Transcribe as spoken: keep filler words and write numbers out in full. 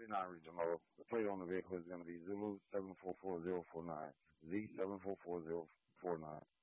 nine region mode. The plate on the vehicle is going to be Zulu seven four four zero four nine. Z seven four four zero four nine.